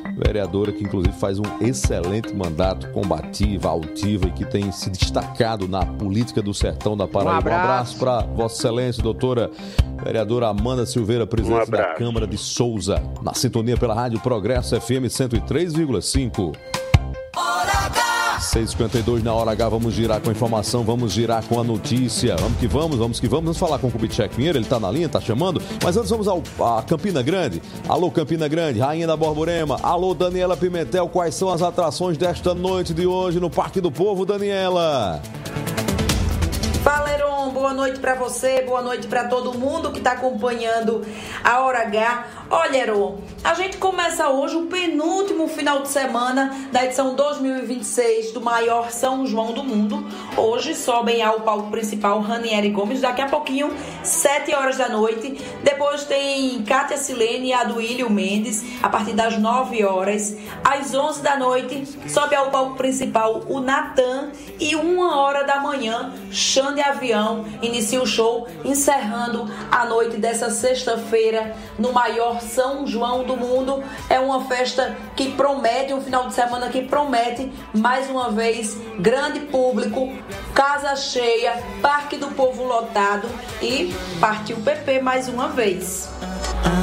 vereadora que inclusive faz um excelente mandato, combativa, altiva e que tem se destacado na política do sertão da Paraíba. Um abraço para Vossa Excelência, doutora vereadora Amanda Silveira, presidente da Câmara de Souza, na sintonia pela Rádio Progresso FM 103,5. 6h52 na Hora H, vamos girar com a informação, vamos girar com a notícia. Vamos que vamos. Vamos falar com o Kubitschek Pinheiro, ele está na linha, está chamando. Mas antes vamos a Campina Grande. Alô, Campina Grande, Rainha da Borborema. Alô, Daniela Pimentel, quais são as atrações desta noite de hoje no Parque do Povo, Daniela? Fala, Heron, boa noite para você, boa noite para todo mundo que está acompanhando a Hora H. Olha, Heron, a gente começa hoje o penúltimo final de semana da edição 2026 do maior São João do mundo. Hoje sobem ao palco principal Ranieri Gomes, daqui a pouquinho, 7 horas da noite. Depois tem Kátia Silene e Aduílio Mendes, a partir das 9 horas. Às 11 da noite, sobe ao palco principal o Natan e 1 hora da manhã, Xande Avião inicia o show, encerrando a noite dessa sexta-feira no maior São João do mundo. É uma festa que promete, um final de semana que promete, mais uma vez, grande público, casa cheia, Parque do Povo lotado e partiu PP mais uma vez.